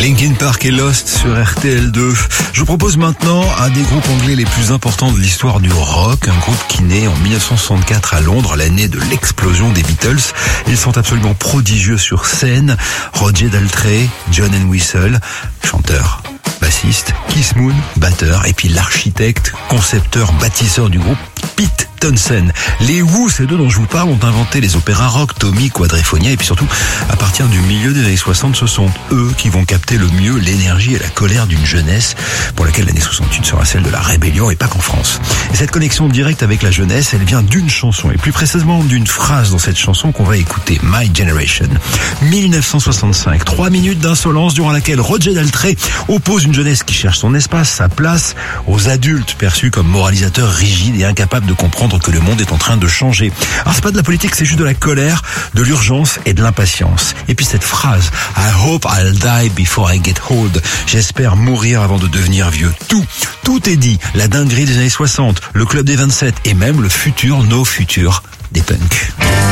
Linkin Park et Lost sur RTL2. Je vous propose maintenant un des groupes anglais les plus importants de l'histoire du rock, un groupe qui naît en 1964 à Londres, l'année de l'explosion des Beatles. Ils sont absolument prodigieux sur scène. Roger Daltrey, John Entwistle, chanteur, bassiste, Keith Moon, batteur, et puis l'architecte, concepteur, bâtisseur du groupe, Pete Townshend. Les Who, ces deux dont je vous parle, ont inventé les opéras rock, Tommy, Quadriphonia, et puis surtout, à partir du milieu des années 60, ce sont eux qui vont capter le mieux l'énergie et la colère d'une jeunesse pour laquelle l'année 68 sera celle de la rébellion et pas qu'en France. Et cette connexion directe avec la jeunesse, elle vient d'une chanson, et plus précisément d'une phrase dans cette chanson qu'on va écouter, My Generation. 1965, 3 minutes d'insolence durant laquelle Roger Daltrey oppose une jeunesse qui cherche son espace, sa place, aux adultes perçus comme moralisateurs rigides et incapables de comprendre que le monde est en train de changer. Alors c'est pas de la politique, c'est juste de la colère, de l'urgence et de l'impatience. Et puis cette phrase, I hope I'll die before I get old. J'espère mourir avant de devenir vieux. Tout est dit. La dinguerie des années 60, le club des 27 et même le futur, nos futurs des punks.